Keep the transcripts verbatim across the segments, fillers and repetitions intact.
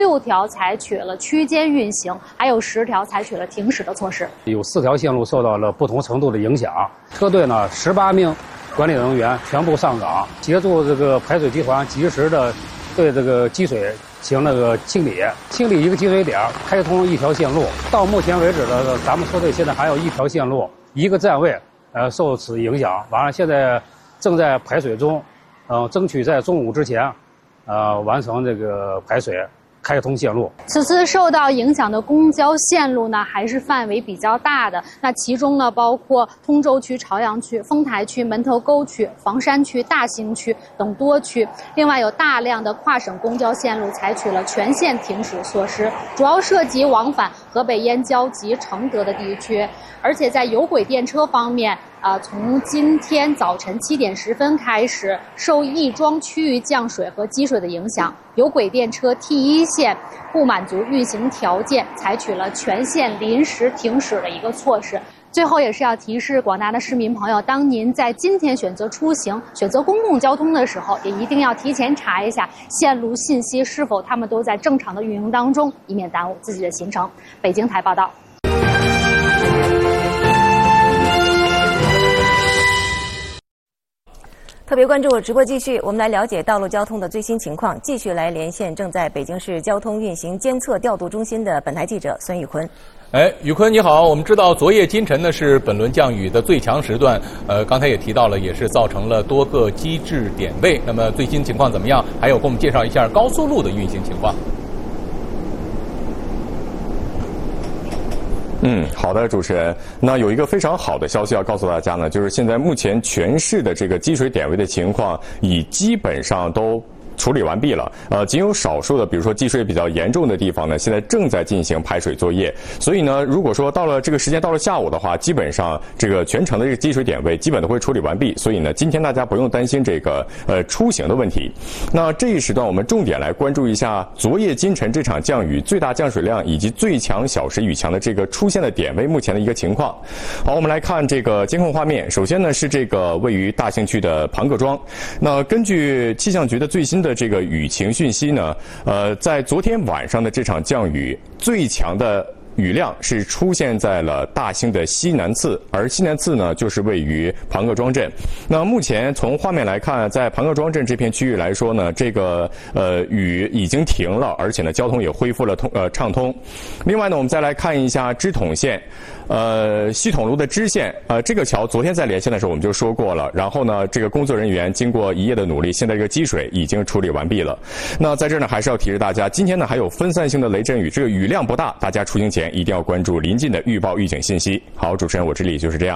六条采取了区间运行，还有十条采取了停驶的措施。 有四条线路受到了不同程度的影响，车队呢十八名管理人员全部上岗，协助这个排水集团及时的对这个积水行那个清理，清理一个积水点，开通一条线路。到目前为止呢，咱们车队现在还有一条线路一个站位，呃，受此影响。完了，现在正在排水中，呃，争取在中午之前，呃，完成这个排水。开通线路。 此次受到影响的公交线路呢，还是范围比较大的。那其中呢，包括通州区、朝阳区、丰台区、门头沟区、房山区、大兴区等多区。另外，有大量的跨省公交线路采取了全线停驶措施，主要涉及往返河北燕郊及承德的地区。而且在有轨电车方面，啊，从今天早晨七点十分开始，受亦庄区域降水和积水的影响，有轨电车 T 一线不满足运行条件，采取了全线临时停驶的一个措施。最后也是要提示广大的市民朋友，当您在今天选择出行、选择公共交通的时候，也一定要提前查一下线路信息是否他们都在正常的运营当中，以免耽误自己的行程。北京台报道。 特别关注直播继续，我们来了解道路交通的最新情况。继续来连线正在北京市交通运行监测调度中心的本台记者孙宇坤。 哎，宇坤你好，我们知道昨夜今晨呢是本轮降雨的最强时段，呃，刚才也提到了，也是造成了多个机制点位。那么最新情况怎么样？还有给我们介绍一下高速路的运行情况。 嗯，好的，主持人。那有一个非常好的消息要告诉大家呢，就是现在目前全市的这个积水点位的情况已基本上都处理完毕了，呃，仅有少数的，比如说积水比较严重的地方呢，现在正在进行排水作业。所以呢，如果说到了这个时间，到了下午的话，基本上这个全程的这个积水点位基本都会处理完毕。所以呢，今天大家不用担心这个呃出行的问题。那这一时段我们重点来关注一下昨夜今晨这场降雨最大降水量以及最强小时雨强的这个出现的点位目前的一个情况。好，我们来看这个监控画面。首先呢是这个位于大兴区的庞各庄。那根据气象局的最新的这个雨情讯息呢，呃，在昨天晚上的这场降雨，最强的雨量是出现在了大兴的西南次，而西南次呢就是位于庞各庄镇。那目前从画面来看，在庞各庄镇这片区域来说呢，这个呃雨已经停了，而且呢交通也恢复了通呃畅通。另外呢，我们再来看一下支统县。呃，西统路的支线，呃，这个桥昨天在连线的时候我们就说过了。然后呢，这个工作人员经过一夜的努力，现在这个积水已经处理完毕了。那在这儿呢，还是要提示大家，今天呢还有分散性的雷阵雨，这个雨量不大，大家出行前一定要关注临近的预报预警信息。好，主持人，我这里就是这样。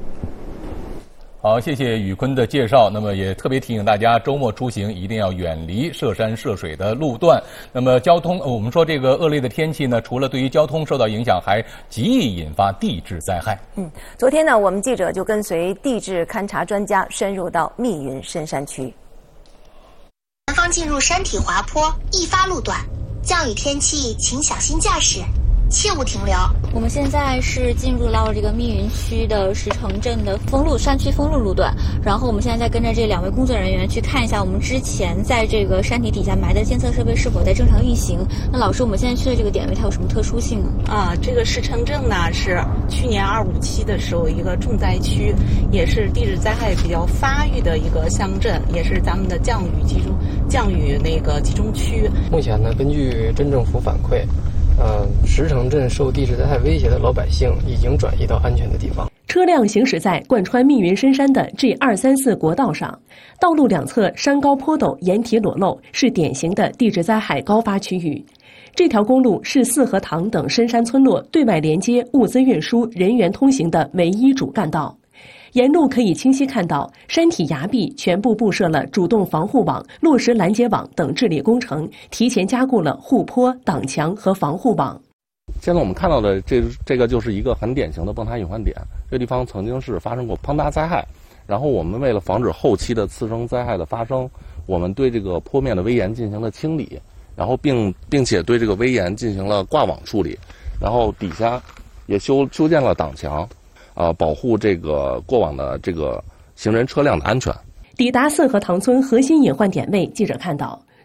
好，谢谢宇坤的介绍。那么也特别提醒大家，周末出行一定要远离涉山涉水的路段。那么交通，我们说这个恶劣的天气呢，除了对于交通受到影响，还极易引发地质灾害。 嗯，昨天呢，我们记者就跟随地质勘察专家深入到密云深山区。 南方进入山体滑坡，易发路段，降雨天气请小心驾驶，切勿停留。 我们现在是进入到了这个密云区的石城镇的封路山区封路路段，然后我们现在在跟着这两位工作人员去看一下我们之前在这个山体底下埋的监测设备是否在正常运行。那老师，我们现在去的这个点位它有什么特殊性呢？ 啊，这个石城镇呢是去年二五七的时候一个重灾区，也是地质灾害比较发育的一个乡镇，也是咱们的降雨集中降雨那个集中区。 目前呢，根据镇政府反馈。呃，石城镇受地质灾害威胁的老百姓已经转移到安全的地方。 车辆行驶在贯穿密云深山的 G 二三四国道上，道路两侧山高坡陡，岩体裸露，是典型的地质灾害高发区域。这条公路是四合塘等深山村落对外连接、物资运输、人员通行的唯一主干道。沿路可以清晰看到，山体崖壁全部布设了主动防护网、落实拦截网等治理工程，提前加固了护坡、挡墙和防护网。 现在我们看到的这这个就是一个很典型的崩塌隐患点，这地方曾经是发生过崩塌灾害，然后我们为了防止后期的次生灾害的发生，我们对这个坡面的危岩进行了清理，然后并并且对这个危岩进行了挂网处理，然后底下也修修建了挡墙。呃，保护这个过往的这个行人车辆的安全。 抵达四合塘村核心隐患点位，记者看到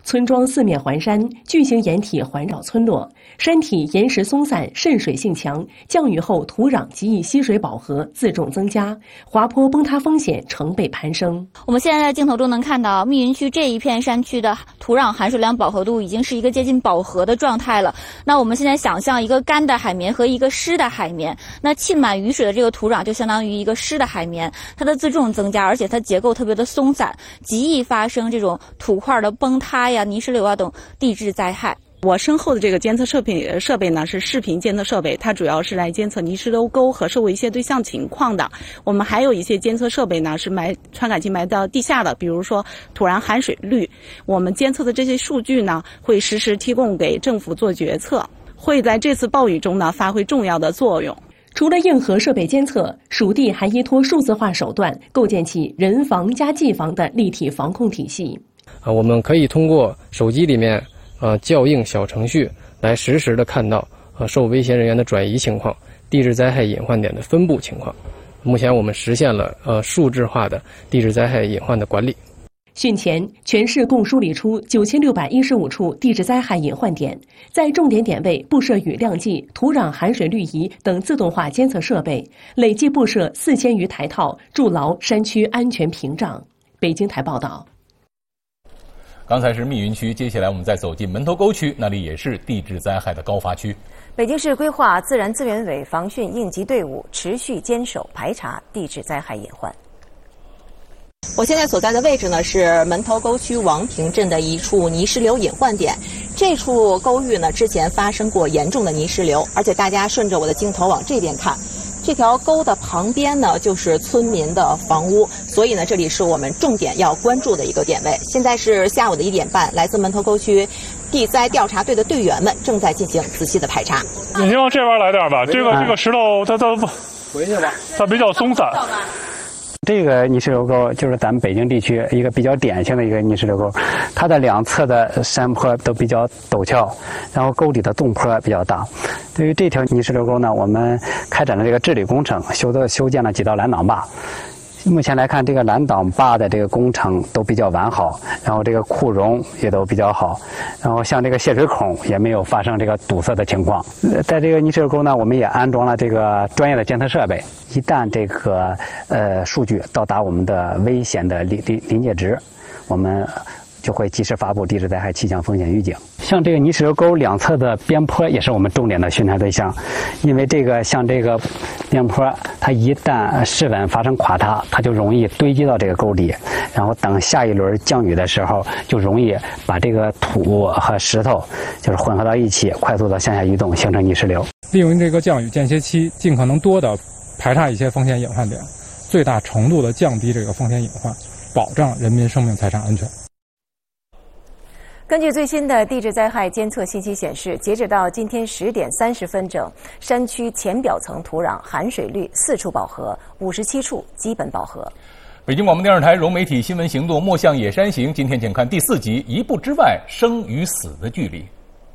村庄四面环山，巨型岩体环绕村落，山体岩石松散，渗水性强，降雨后土壤极易吸水饱和，自重增加，滑坡崩塌风险成倍攀升。 我们现在在镜头中能看到，密云区这一片山区的土壤含水量饱和度已经是一个接近饱和的状态了。那我们现在想象一个干的海绵和一个湿的海绵，那浸满雨水的这个土壤就相当于一个湿的海绵，它的自重增加，而且它结构特别的松散，极易发生这种土块的崩塌呀、泥石流啊等地质灾害。 我身后的这个监测设备设备呢是视频监测设备，它主要是来监测泥石流沟和受危险对象情况的。我们还有一些监测设备呢是埋传感器埋到地下的，比如说土壤含水率。我们监测的这些数据呢会实时提供给政府做决策，会在这次暴雨中呢发挥重要的作用。 除了硬核设备监测，属地还依托数字化手段，构建起人防加技防的立体防控体系。 啊，我们可以通过手机里面呃校映小程序来实时的看到呃受危险人员的转移情况、地质灾害隐患点的分布情况。目前我们实现了呃数字化的地质灾害隐患的管理。 汛前，全市共梳理出九千六百一十五处地质灾害隐患点，在重点点位布设雨量计、土壤含水率仪等自动化监测设备，累计布设四千余台套，筑牢山区安全屏障。北京台报道。 刚才是密云区，接下来我们再走进门头沟区，那里也是地质灾害的高发区。 北京市规划自然资源委防汛应急队伍持续坚守排查地质灾害隐患。 我现在所在的位置呢是门头沟区王坪镇的一处泥石流隐患点。这处沟域呢之前发生过严重的泥石流，而且大家顺着我的镜头往这边看，这条沟的旁边呢就是村民的房屋，所以呢这里是我们重点要关注的一个点位。现在是下午的一点半，来自门头沟区地灾调查队的队员们正在进行仔细的排查。 你先往这边来点吧，这个这个石头它它回去吧，它比较松散。 这个泥石流沟就是咱们北京地区一个比较典型的一个泥石流沟，它的两侧的山坡都比较陡峭，然后沟底的纵坡比较大。对于这条泥石流沟呢，我们开展了这个治理工程，修的修建了几道拦挡坝。目前来看，这个拦挡坝的这个工程都比较完好，然后这个库容也都比较好，然后像这个泄水孔也没有发生这个堵塞的情况。在这个泥石流沟呢，我们也安装了这个专业的监测设备，一旦这个呃数据到达我们的危险的临临临界值，我们就会及时发布地质灾害气象风险预警。像这个泥石流沟两侧的边坡也是我们重点的巡查对象，因为这个像这个边坡，它一旦失稳发生垮塌，它就容易堆积到这个沟底，然后等下一轮降雨的时候，就容易把这个土和石头就是混合到一起，快速的向下移动，形成泥石流。 利用这个降雨间歇期，尽可能多的排查一些风险隐患点，最大程度的降低这个风险隐患，保障人民生命财产安全。 根据最新的地质灾害监测信息显示，截止到今天十点三十分整，山区浅表层土壤含水率四处饱和，五十七处基本饱和。 北京广播电视台融媒体新闻行动《莫向野山行》，今天请看第四集《一步之外，生与死的距离》。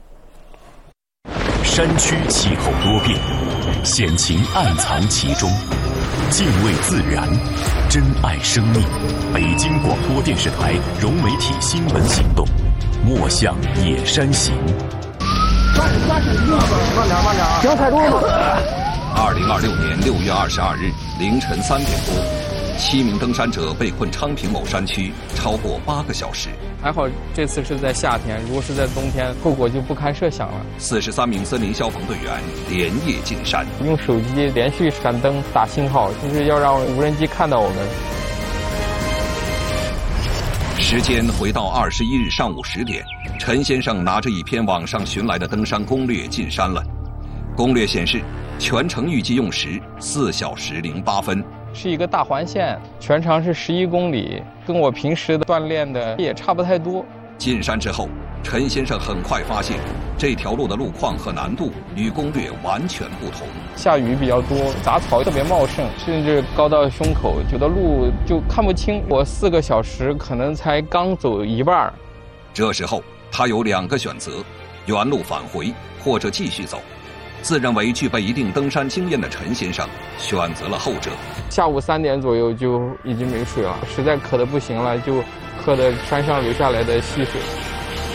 山区气候多变，险情暗藏其中。敬畏自然，珍爱生命。北京广播电视台融媒体新闻行动。莫向野山行。 不要太多了。 二零二六年六月二十二日凌晨三点多，七名登山者被困昌平某山区超过八个小时。 还好这次是在夏天，如果是在冬天，后果就不堪设想了。 四十三名森林消防队员连夜进山， 用手机连续闪灯打信号，就是要让无人机看到我们。 时间回到二十一日上午十点，陈先生拿着一篇网上寻来的登山攻略进山了。攻略显示，全程预计用时四小时零八分， 是一个大环线，全长是十一公里，跟我平时的锻炼的也差不太多。 进山之后，陈先生很快发现，这条路的路况和难度与攻略完全不同。 下雨比较多，杂草特别茂盛，甚至高到胸口，有的路就看不清。我四个小时可能才刚走一半。 这时候他有两个选择：原路返回，或者继续走。自认为具备一定登山经验的陈先生选择了后者。 下午三点左右就已经没水了，实在渴得不行了，就喝的山上流下来的溪水。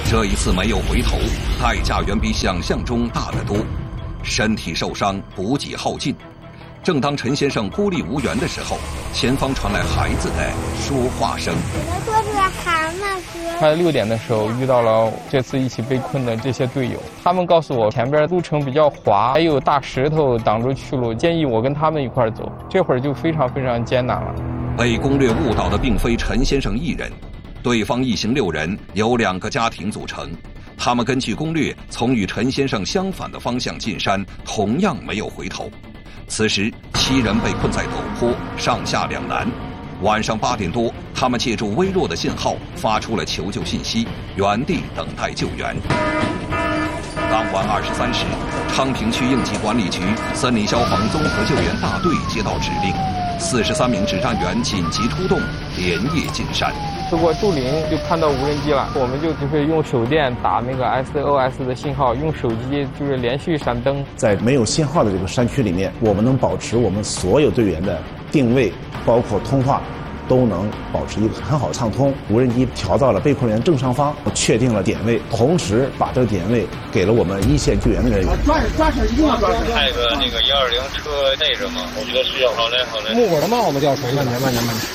这一次没有回头，代价远比想象中大得多，身体受伤，补给耗尽。正当陈先生孤立无援的时候，前方传来孩子的说话声。 我坐着蛤蟆哥。 快六点的时候遇到了这次一起被困的这些队友，他们告诉我前边路程比较滑，还有大石头挡住去路，建议我跟他们一块走。这会儿就非常非常艰难了。 被攻略误导的并非陈先生一人，对方一行六人由两个家庭组成，他们根据攻略从与陈先生相反的方向进山，同样没有回头。此时七人被困在陡坡，上下两难。晚上八点多，他们借助微弱的信号发出了求救信息，原地等待救援。当晚二十三时，昌平区应急管理局森林消防综合救援大队接到指令，四十三名指战员紧急出动，连夜进山。 走过树林就看到无人机了，我们就就是用手电打那个 S O S 的信号，用手机就是连续闪灯。 在没有信号的这个山区里面，我们能保持我们所有队员的定位，包括通话，都能保持一个很好的畅通。无人机调到了被困人正上方，确定了点位，同时把这个点位给了我们一线救援的人员。 抓抓绳，一定要抓绳。派个那个一二零车内着吗？我觉得需要。好嘞，好嘞。 木偶的帽子掉水里，慢点，慢点，慢点。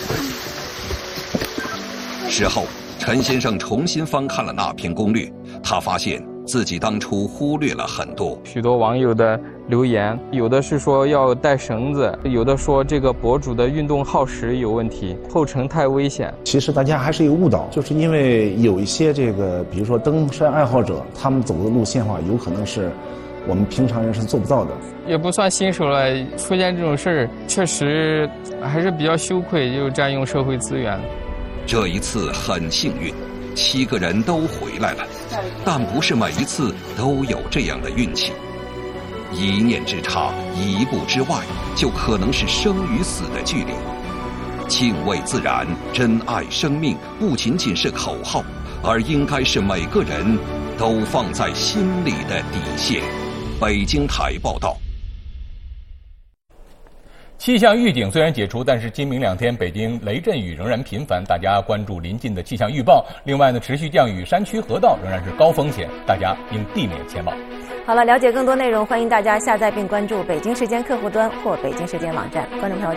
事后，陈先生重新翻看了那篇攻略，他发现自己当初忽略了很多。 许多网友的留言，有的是说要带绳子，有的说这个博主的运动耗时有问题，后程太危险。 其实大家还是一个误导，就是因为有一些这个，比如说登山爱好者，他们走的路线的话，有可能是我们平常人是做不到的。 也不算新手了，出现这种事儿，确实还是比较羞愧，就占用社会资源。 这一次很幸运，七个人都回来了，但不是每一次都有这样的运气。一念之差，一步之外，就可能是生与死的距离。敬畏自然，珍爱生命，不仅仅是口号，而应该是每个人都放在心里的底线。北京台报道。 气象预警虽然解除，但是今明两天北京雷阵雨仍然频繁，大家关注临近的气象预报。另外呢，持续降雨，山区河道仍然是高风险，大家应避免前往。 好了，了解更多内容，欢迎大家下载并关注北京时间客户端或北京时间网站。观众朋友。